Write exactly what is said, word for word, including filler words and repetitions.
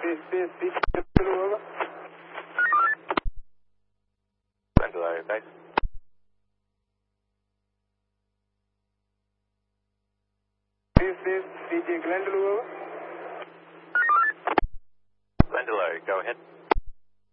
This is D J Glendalough, over. Glendalough, base. This is D J Glendalough, over. Glendalough, go ahead.